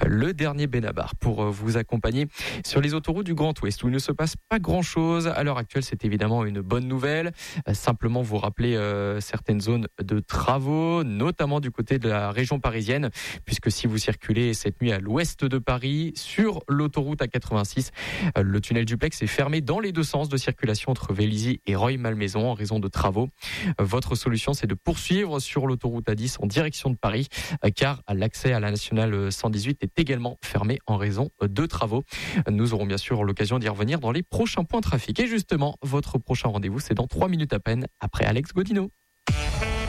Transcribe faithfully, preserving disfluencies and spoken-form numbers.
le dernier Benabar pour vous accompagner sur les autoroutes du Grand Ouest où il ne se passe pas grand-chose. À l'heure actuelle, c'est évidemment une bonne nouvelle. Simplement vous rappeler euh, certaines zones de travaux, notamment du côté de la région parisienne, puisque si vous circulez cette nuit à l'ouest de Paris, sur l'autoroute A quatre-vingt-six, euh, le tunnel du Plex est fermé dans les deux sens de circulation entre Vélizy et Rueil-Malmaison en raison de travaux. Euh, votre solution, c'est de poursuivre sur l'autoroute A dix en direction de Paris, euh, car l'accès à la nationale cent dix-huit est également fermé en raison de travaux. Nous aurons bien sûr l'occasion d'y revenir dans les prochains points trafic. Et justement, votre prochain rendez-vous, c'est dans trois minutes à peine après Alex Godino.